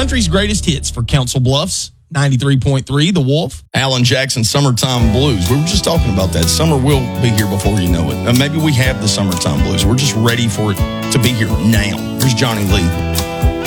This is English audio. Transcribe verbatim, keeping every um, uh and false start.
country's greatest hits for Council Bluffs, ninety-three point three, The Wolf. Alan Jackson, Summertime Blues. We were just talking about that. Summer will be here before you know it. And maybe we have the Summertime Blues. We're just ready for it to be here now. Here's Johnny Lee.